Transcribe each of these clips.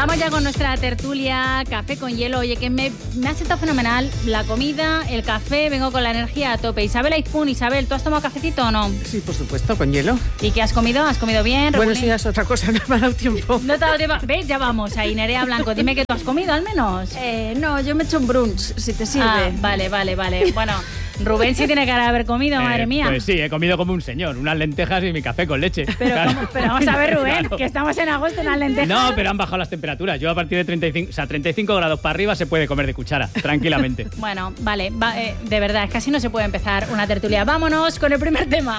Vamos ya con nuestra tertulia Café con Hielo. Oye, que me ha sentado fenomenal la comida, el café, vengo con la energía a tope. Isabel Aizpún, Isabel, ¿tú has tomado cafecito o no? Sí, por supuesto, con hielo. ¿Y qué has comido? ¿Has comido bien? Bueno, sí, es otra cosa, no me ha dado tiempo. No te ha dado tiempo. ¿Ves? Ya vamos, ahí Nerea Blanco. Dime que tú has comido al menos. No, yo me he hecho un brunch, si te sirve. Ah, vale. Bueno, Rubén sí tiene cara de haber comido, madre mía. Pues sí, he comido como un señor, unas lentejas y mi café con leche. Pero vamos a ver, Rubén, Claro. que estamos en agosto en las lentejas. No, pero han bajado las temperaturas. Yo a partir de 35 grados para arriba se puede comer de cuchara, tranquilamente. Bueno, vale, de verdad, es que así no se puede empezar una tertulia. Vámonos con el primer tema.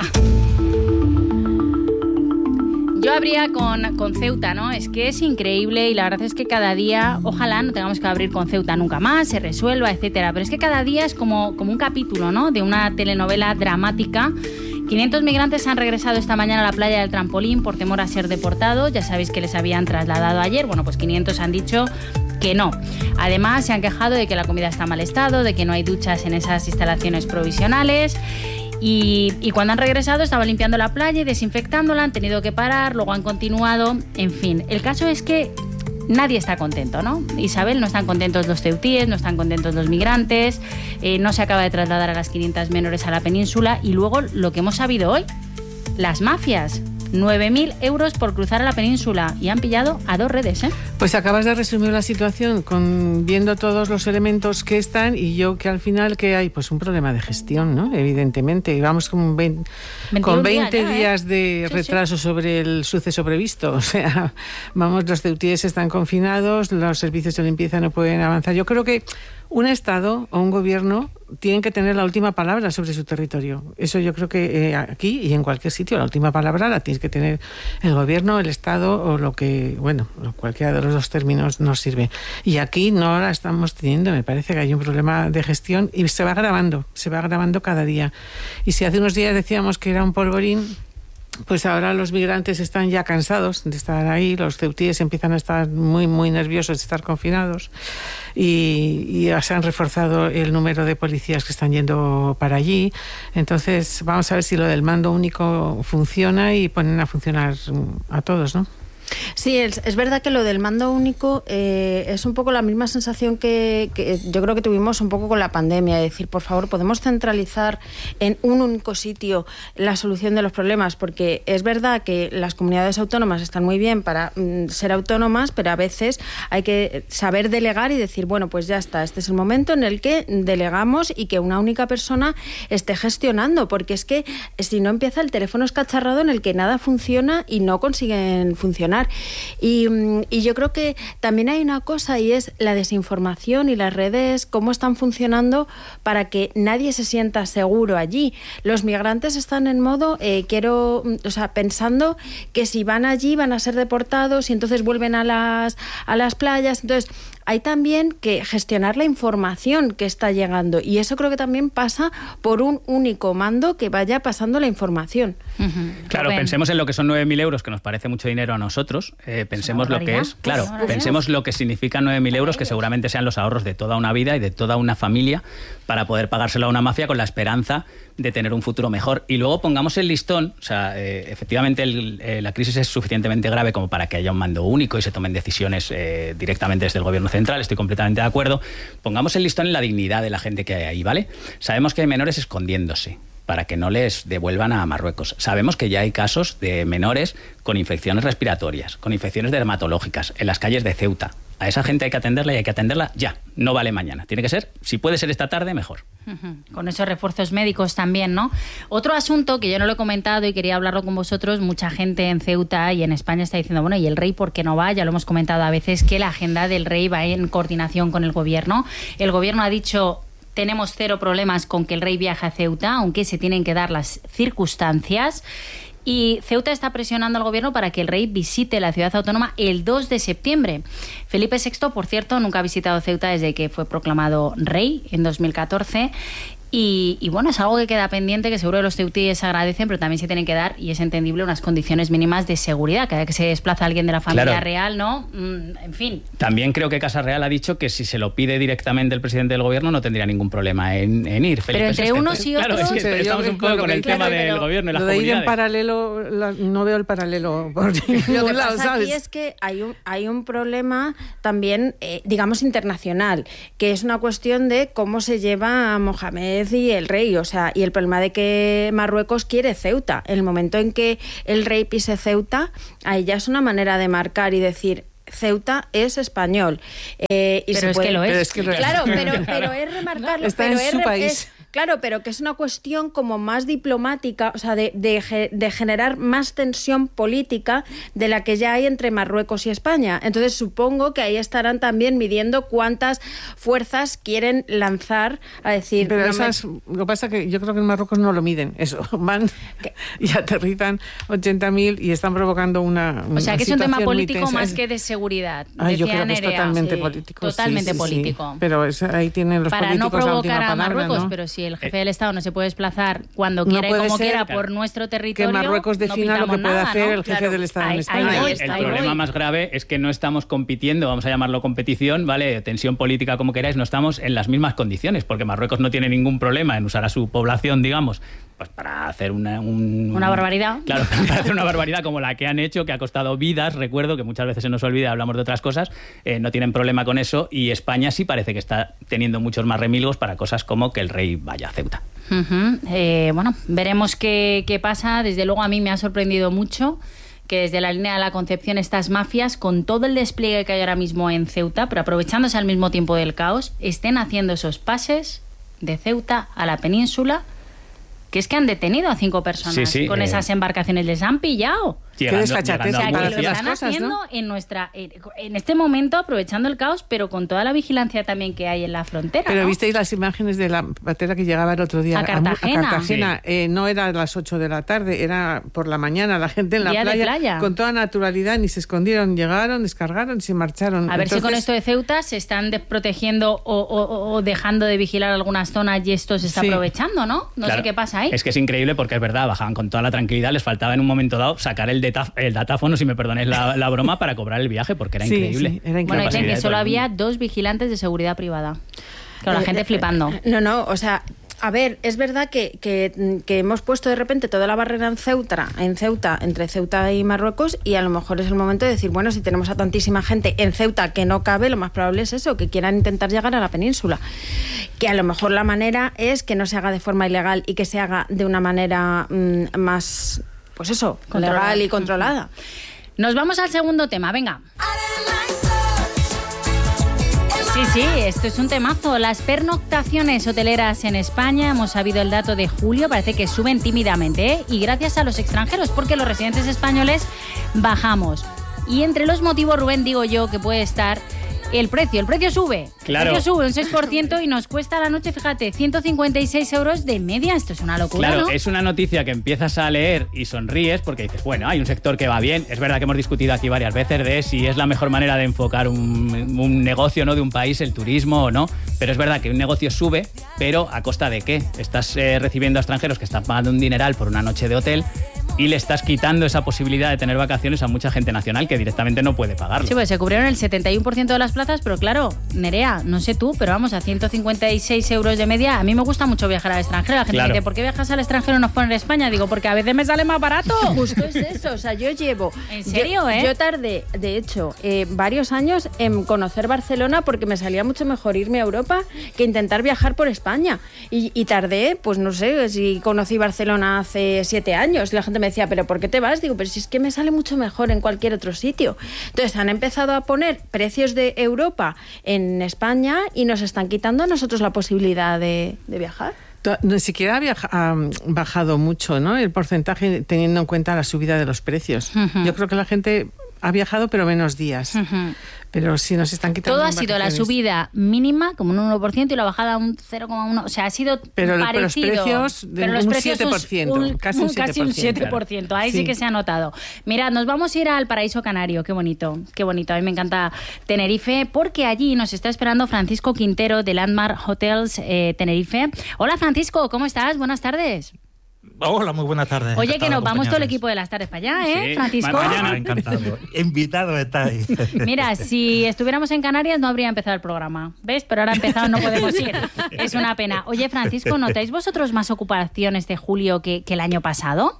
Yo habría con Ceuta, ¿no? Es que es increíble y la verdad es que cada día, ojalá no tengamos que abrir con Ceuta nunca más, se resuelva, etcétera. Pero es que cada día es como un capítulo, ¿no? De una telenovela dramática. 500 migrantes han regresado esta mañana a la playa del Trampolín por temor a ser deportados. Ya sabéis que les habían trasladado ayer. Bueno, pues 500 han dicho que no. Además, se han quejado de que la comida está en mal estado, de que no hay duchas en esas instalaciones provisionales. Y cuando han regresado estaban limpiando la playa y desinfectándola, han tenido que parar, luego han continuado, en fin. El caso es que nadie está contento, ¿no? Isabel, no están contentos los ceutíes, no están contentos los migrantes, no se acaba de trasladar a las 500 menores a la península y luego lo que hemos sabido hoy, las mafias. 9.000 euros por cruzar a la península y han pillado a 2 redes, ¿eh? Pues acabas de resumir la situación viendo todos los elementos que están y yo que al final que hay pues un problema de gestión, ¿no? Evidentemente, y vamos con 20 días de retraso sobre el suceso previsto, o sea, vamos, los ceutíes están confinados, los servicios de limpieza no pueden avanzar. Yo creo que un Estado o un gobierno tienen que tener la última palabra sobre su territorio. Eso yo creo que aquí y en cualquier sitio la última palabra la tienes que tener el gobierno, el Estado o lo que, bueno, cualquiera de los dos términos nos sirve. Y aquí no la estamos teniendo, me parece que hay un problema de gestión y se va agravando cada día. Y si hace unos días decíamos que era un polvorín, pues ahora los migrantes están ya cansados de estar ahí, los ceutíes empiezan a estar muy, muy nerviosos de estar confinados y se han reforzado el número de policías que están yendo para allí. Entonces vamos a ver si lo del mando único funciona y ponen a funcionar a todos, ¿no? Sí, es verdad que lo del mando único es un poco la misma sensación que yo creo que tuvimos un poco con la pandemia, de decir, por favor, podemos centralizar en un único sitio la solución de los problemas, porque es verdad que las comunidades autónomas están muy bien para ser autónomas, pero a veces hay que saber delegar y decir, bueno, pues ya está, este es el momento en el que delegamos y que una única persona esté gestionando, porque es que si no empieza el teléfono escacharrado en el que nada funciona y no consiguen funcionar. Y yo creo que también hay una cosa y es la desinformación y las redes, cómo están funcionando para que nadie se sienta seguro allí. Los migrantes están en modo, pensando que si van allí van a ser deportados y entonces vuelven a las playas. Entonces, hay también que gestionar la información que está llegando y eso creo que también pasa por un único mando que vaya pasando la información. Claro, pensemos en lo que son 9.000 euros, que nos parece mucho dinero a nosotros. Pensemos lo que es, pensemos lo que significan 9.000 euros, que seguramente sean los ahorros de toda una vida y de toda una familia para poder pagárselo a una mafia con la esperanza de tener un futuro mejor. Y luego pongamos el listón, o sea, efectivamente la crisis es suficientemente grave como para que haya un mando único y se tomen decisiones directamente desde el gobierno central, estoy completamente de acuerdo. Pongamos el listón en la dignidad de la gente que hay ahí, ¿vale? Sabemos que hay menores escondiéndose para que no les devuelvan a Marruecos. Sabemos que ya hay casos de menores con infecciones respiratorias, con infecciones dermatológicas en las calles de Ceuta. A esa gente hay que atenderla y hay que atenderla ya, no vale mañana. Tiene que ser, si puede ser esta tarde, mejor. Con esos refuerzos médicos también, ¿no? Otro asunto que yo no lo he comentado y quería hablarlo con vosotros, mucha gente en Ceuta y en España está diciendo, bueno, ¿y el rey por qué no va? Ya lo hemos comentado a veces que la agenda del rey va en coordinación con el gobierno. El gobierno ha dicho, tenemos cero problemas con que el rey viaje a Ceuta, aunque se tienen que dar las circunstancias. Y Ceuta está presionando al gobierno para que el rey visite la ciudad autónoma el 2 de septiembre. Felipe VI, por cierto, nunca ha visitado Ceuta desde que fue proclamado rey en 2014. Y bueno, es algo que queda pendiente, que seguro que los ceutíes agradecen, pero también se tienen que dar, y es entendible, unas condiciones mínimas de seguridad. Cada vez que se desplaza alguien de la familia real, ¿no? En fin. También creo que Casa Real ha dicho que si se lo pide directamente el presidente del gobierno no tendría ningún problema en ir. Felipe, pero entre unos y otros... Claro, es que estamos un poco con el tema del gobierno y las comunidades. De ir en paralelo, no veo el paralelo por ningún lado, lado, ¿sabes? Aquí es que hay un problema también, digamos, internacional, que es una cuestión de cómo se lleva a Mohamed y el rey, o sea, y el problema de que Marruecos quiere Ceuta. En el momento en que el rey pise Ceuta, ahí ya es una manera de marcar y decir... Ceuta es español. Pero es que lo es. Claro, pero es remarcarlo. Está en su país. Claro, pero que es una cuestión como más diplomática, o sea, de generar más tensión política de la que ya hay entre Marruecos y España. Entonces supongo que ahí estarán también midiendo cuántas fuerzas quieren lanzar a decir... Pero lo que pasa es que yo creo que en Marruecos no lo miden, eso. Van y aterrizan 80.000 y están provocando una O sea, que es un tema político más que de seguridad. Yo creo que es totalmente político. Totalmente político. Sí. Pero ahí tienen los para políticos no la última provocar a palabra, Marruecos, ¿no? pero si el jefe del Estado no se puede desplazar cuando quiera y como quiera por nuestro territorio, que Marruecos defina lo que puede hacer el jefe del Estado en España. El problema más grave es que no estamos compitiendo, vamos a llamarlo competición, ¿vale? Tensión política, como queráis, no estamos en las mismas condiciones, porque Marruecos no tiene ningún problema en usar a su población, digamos, pues para hacer una barbaridad. Claro, para hacer una barbaridad como la que han hecho, que ha costado vidas, recuerdo que muchas veces se nos olvida, hablamos de otras cosas, no tienen problema con eso, y España sí parece que está teniendo muchos más remilgos para cosas como que el rey vaya a Ceuta. Bueno, veremos qué pasa. Desde luego a mí me ha sorprendido mucho que desde la línea de la Concepción estas mafias, con todo el despliegue que hay ahora mismo en Ceuta, pero aprovechándose al mismo tiempo del caos, estén haciendo esos pases de Ceuta a la península, que es que han detenido a 5 personas con esas embarcaciones, les han pillado. Qué desfachatez. O sea, que lo están haciendo, ¿no? en este momento, aprovechando el caos, pero con toda la vigilancia también que hay en la frontera. Pero ¿no? visteis las imágenes de la patera que llegaba el otro día a Cartagena. No era a las 8 de la tarde, era por la mañana, la gente en la playa, con toda naturalidad, ni se escondieron, llegaron, descargaron y se marcharon. A ver si con esto de Ceuta se están protegiendo o dejando de vigilar algunas zonas y esto se está aprovechando, ¿no? No sé qué pasa ahí. Es que es increíble porque es verdad, bajaban con toda la tranquilidad, les faltaba en un momento dado sacar el datáfono, si me perdonéis la broma, para cobrar el viaje, porque era increíble. Sí, era increíble. Bueno, dicen que solo había 2 vigilantes de seguridad privada. Con la gente flipando. No, o sea... A ver, es verdad que hemos puesto de repente toda la barrera en Ceuta, entre Ceuta y Marruecos, y a lo mejor es el momento de decir, bueno, si tenemos a tantísima gente en Ceuta que no cabe, lo más probable es eso, que quieran intentar llegar a la península. Que a lo mejor la manera es que no se haga de forma ilegal y que se haga de una manera más, pues eso, legal y controlada. Nos vamos al segundo tema, venga. Sí, esto es un temazo. Las pernoctaciones hoteleras en España, hemos sabido el dato de julio, parece que suben tímidamente, ¿eh? Y gracias a los extranjeros, porque los residentes españoles bajamos. Y entre los motivos, Rubén, digo yo que puede estar el precio. El precio sube. Claro. El precio sube un 6% y nos cuesta a la noche, fíjate, 156 euros de media. Esto es una locura, claro, ¿no? Es una noticia que empiezas a leer y sonríes porque dices, bueno, hay un sector que va bien. Es verdad que hemos discutido aquí varias veces de si es la mejor manera de enfocar un negocio, ¿no?, de un país, el turismo o no. Pero es verdad que un negocio sube, pero ¿a costa de qué? Estás recibiendo a extranjeros que están pagando un dineral por una noche de hotel y le estás quitando esa posibilidad de tener vacaciones a mucha gente nacional que directamente no puede pagarlo. Sí, pues se cubrieron el 71% de las plazas, pero claro, Nerea, no sé tú, pero vamos, a 156 euros de media. A mí me gusta mucho viajar al extranjero. La gente me dice, ¿por qué viajas al extranjero y no pones en España? Digo, porque a veces me sale más barato. Justo es eso, o sea, yo llevo... ¿En serio, Yo tardé, de hecho, varios años en conocer Barcelona porque me salía mucho mejor irme a Europa que intentar viajar por España. Y tardé, pues no sé, si conocí Barcelona hace 7 años y la gente me decía, ¿pero por qué te vas? Digo, pero si es que me sale mucho mejor en cualquier otro sitio. Entonces han empezado a poner precios de Europa en España y nos están quitando a nosotros la posibilidad de viajar. Ni siquiera ha bajado mucho, ¿no?, el porcentaje teniendo en cuenta la subida de los precios. Yo creo que la gente ha viajado, pero menos días. Pero si nos están quitando... Todo ha sido la subida mínima, como un 1%, y la bajada un 0,1%. O sea, ha sido parecido. Pero los precios un 7%, casi un 7%. Casi un 7%. Ahí sí que se ha notado. Mirad, nos vamos a ir al Paraíso Canario. Qué bonito, qué bonito. A mí me encanta Tenerife, porque allí nos está esperando Francisco Quintero de Landmark Hotels Tenerife. Hola, Francisco, ¿cómo estás? Buenas tardes. Hola, muy buenas tardes. Oye, que nos vamos todo el equipo de las tardes para allá, ¿eh, sí, Francisco? Mañana, encantado. Invitado estáis. Mira, si estuviéramos en Canarias no habría empezado el programa, ¿ves? Pero ahora ha empezado, no podemos ir. Es una pena. Oye, Francisco, ¿notáis vosotros más ocupaciones de julio que el año pasado?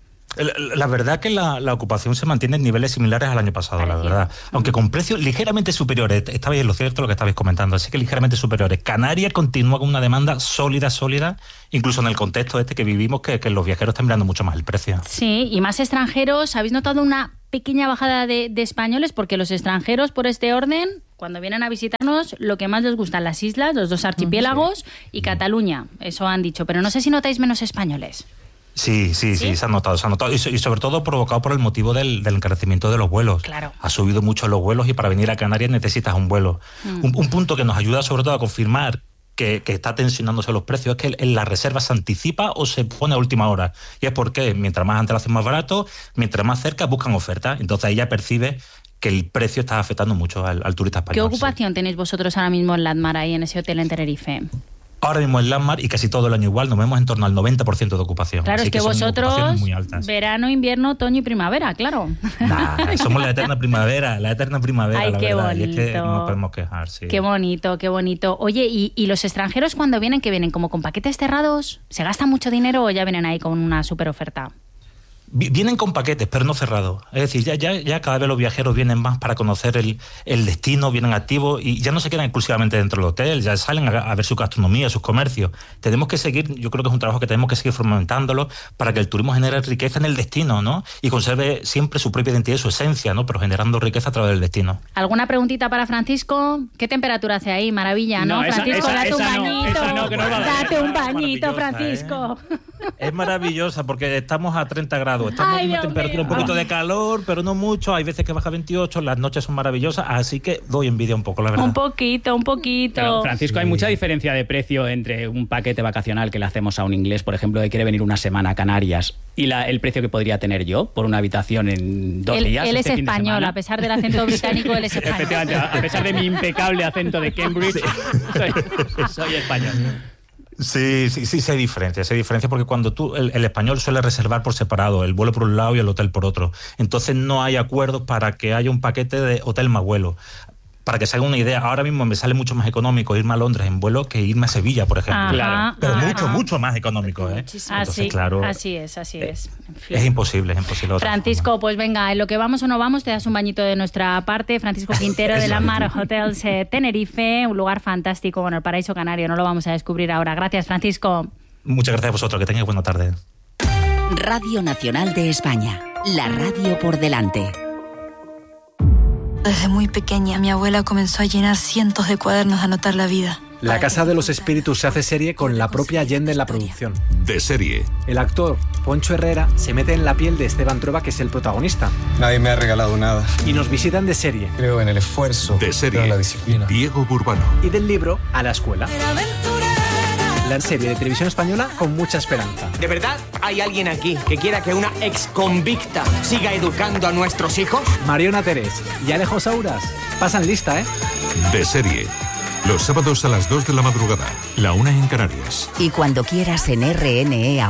La verdad que la ocupación se mantiene en niveles similares al año pasado, la verdad. Aunque con precios ligeramente superiores. Estabais en lo cierto lo que estabais comentando, así que ligeramente superiores. Canarias continúa con una demanda sólida, incluso en el contexto que vivimos, que los viajeros están mirando mucho más el precio. Sí, y más extranjeros. ¿Habéis notado una pequeña bajada de españoles? Porque los extranjeros, por este orden, cuando vienen a visitarnos, lo que más les gustan las islas, los 2 archipiélagos y Cataluña. Eso han dicho. Pero no sé si notáis menos españoles. Sí, se ha notado. Y sobre todo provocado por el motivo del encarecimiento de los vuelos. Claro. Ha subido mucho los vuelos y para venir a Canarias necesitas un vuelo. Un punto que nos ayuda sobre todo a confirmar que está tensionándose los precios es que la reserva se anticipa o se pone a última hora. Y es porque mientras más antelación más barato, mientras más cerca buscan ofertas. Entonces ahí ya percibe que el precio está afectando mucho al turista español. ¿Qué ocupación tenéis vosotros ahora mismo en Landmark, ahí en ese hotel en Tenerife? Ahora mismo en Landmark, y casi todo el año igual, nos vemos en torno al 90% de ocupación. Claro, así es que vosotros, muy altas. Verano, invierno, otoño y primavera, claro. Somos la eterna primavera, Ay, la qué verdad. bonito. Y es que no nos podemos quejar, sí. Qué bonito, qué bonito. Oye, ¿y los extranjeros cuando vienen, que vienen como con paquetes cerrados? ¿Se gastan mucho dinero o ya vienen ahí con una super oferta? Vienen con paquetes, pero no cerrados. Es decir, ya cada vez los viajeros vienen más para conocer el destino, vienen activos y ya no se quedan exclusivamente dentro del hotel, ya salen a ver su gastronomía, sus comercios. Tenemos que seguir, yo creo que es un trabajo que tenemos que seguir fomentándolo para que el turismo genere riqueza en el destino, ¿no? Y conserve siempre su propia identidad y su esencia, ¿no? Pero generando riqueza a través del destino. ¿Alguna preguntita para Francisco? ¿Qué temperatura hace ahí? Maravilla, ¿no? Francisco, date un bañito. Date un bañito, Francisco. Es maravillosa porque estamos a 30 grados. Estamos en una temperatura un poquito de calor, pero no mucho. Hay veces que baja 28, las noches son maravillosas, así que doy envidia un poco, la verdad. Un poquito. Pero, Francisco, hay mucha diferencia de precio entre un paquete vacacional que le hacemos a un inglés, por ejemplo, que quiere venir una semana a Canarias, y el precio que podría tener yo por una habitación en 2 días. Él es español, a pesar del acento británico, él es español. Efectivamente, a pesar de mi impecable acento de Cambridge, soy español. Sí, hay diferencia porque cuando el español suele reservar por separado el vuelo por un lado y el hotel por otro, entonces no hay acuerdos para que haya un paquete de hotel más vuelo. Para que se haga una idea, ahora mismo me sale mucho más económico irme a Londres en vuelo que irme a Sevilla, por ejemplo. Claro. Pero mucho más económico, ¿eh? Entonces, claro, así es. En fin. Es imposible. Francisco, pues venga, en lo que vamos o no vamos, te das un bañito de nuestra parte. Francisco Quintero de Landmark Hotels Tenerife, un lugar fantástico, bueno, el paraíso canario, no lo vamos a descubrir ahora. Gracias, Francisco. Muchas gracias a vosotros, que tengáis buena tarde. Radio Nacional de España, la radio por delante. Desde muy pequeña, mi abuela comenzó a llenar cientos de cuadernos de anotar la vida. La Casa de los Espíritus se hace serie con la propia Allende en la producción. De serie. El actor Poncho Herrera se mete en la piel de Esteban Trueba, que es el protagonista. Nadie me ha regalado nada. Y nos visitan de serie. Creo en el esfuerzo. De serie. Creo en la disciplina. Diego Burbano. Y del libro a la escuela. La serie de televisión española con mucha esperanza. ¿De verdad hay alguien aquí que quiera que una exconvicta siga educando a nuestros hijos? Mariona Terés y Alejo Sauras pasan lista, ¿eh? De serie. Los sábados a las 2 de la madrugada, la 1 en Canarias. Y cuando quieras en RNE.